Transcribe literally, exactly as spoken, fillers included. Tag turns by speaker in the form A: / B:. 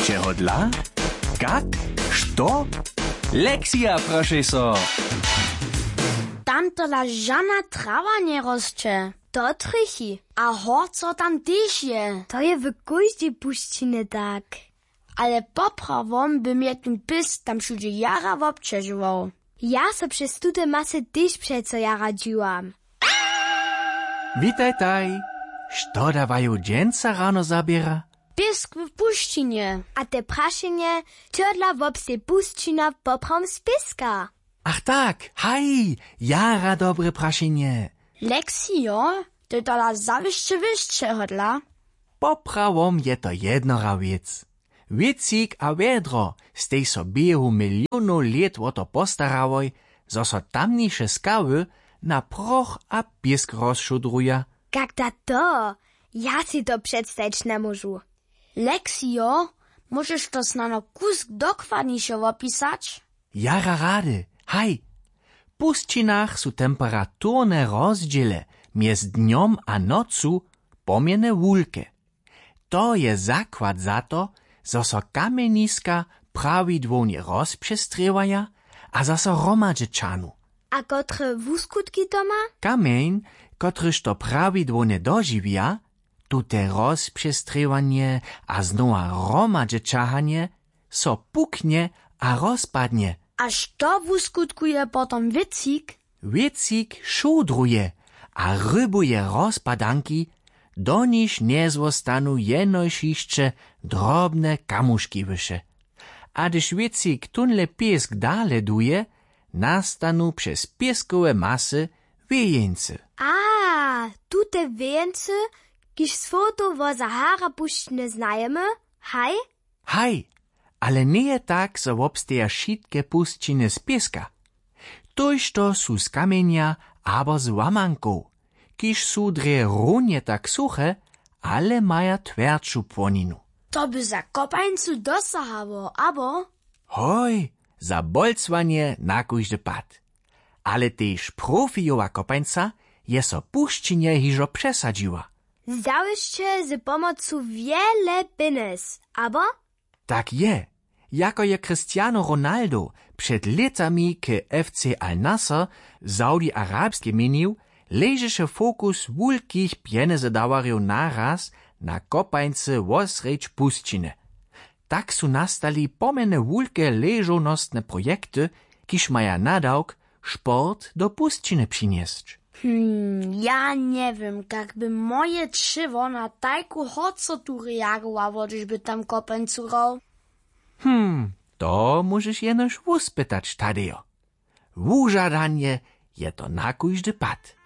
A: Čeho dla? Kak? Što? Lekcja, proszę so.
B: Tam tola żana trawa nie rosće.
C: To trichy.
B: A horco tam też je.
C: To je w każdej puścinie tak.
B: Ale poprawom by mnie ten pys tam wszędzie jara wobciążywał.
C: Ja so przez tute masy też przeco jara dziłam.
A: Witaj taj. Što dawają dżęca rano zabiera?
B: Pisk w puścinie.
C: A te praszenie, todla wobse puścina poprom z piska.
A: Ach tak, haj, jara dobre praszenie.
B: Leksio, ty tola zawieszcze wyższe hodla.
A: Poprawom je to jednora wiec. Wiecik a vedro stej so biehu milionów let o to postarawoj, zo so tamniejsze skały na proch a pisk rozszudruja.
C: Jak da to? Ja si to przedstawić nie możu.
B: Leksio, możesz to znano kusk dokładniejsze opisać?
A: Jara rady, haj. W puszczynach su temperaturne rozdziele między dniom a nocu pomiene wulke. To je zakład za to, zo so kameniska prawidłownie rozprzestrywaja, a zo so romadżeczanu.
C: A kotre wuskutki to ma?
A: Kamień, kotryż to prawidłownie dożywia, tute rozprzestrywanie a znowa romadżeczanie, so puknie a rozpadnie.
B: A što wuskutkuje potom wiecik?
A: Wiecik szudruje a rybuje rozpadanki, do niż nie zostaną jenojšišće drobne kamuszki wysze. A gdyż wiecik tunle piesk dale duje, nastanu przez pieskowe masy wiejeńce.
C: A, tute wieńce, kiż swoto wo Sahara puszczne znajemy, haj?
A: Haj, ale nie je tak, so obsteja šitke puszczyny z pieska. Tož to su z kamienia abo z łamanków, kiż su dre runie tak suche, ale maja twerdszą płoninu.
B: To by za kopańcu dosahało, abo?
A: Hoj, za bolcwanie na kójże pad. Ale też profijowa kopańca je so puszczynie hižo przesadziła.
C: Załyście z pomocą wiele pines, abo?
A: Tak je, jako je Cristiano Ronaldo przed latami k F C Al-Nassr Saudi-Arabskie menił, leży fokus wulkich pieniędzy naraz na kopańce wosrecz puszczyny. Tak su nastali pomene wulke leżonostne projekty, kiż maja nadałk sport do puszczyny przynieść.
B: Hmm, ja nie wiem, jakby moje trzywo na tajku hocotu reagowało, by tam kopańcu rał.
A: Hmm, to możesz jenoż wuspytać, Tadeo. Wużadanie je to na kójżdy pad.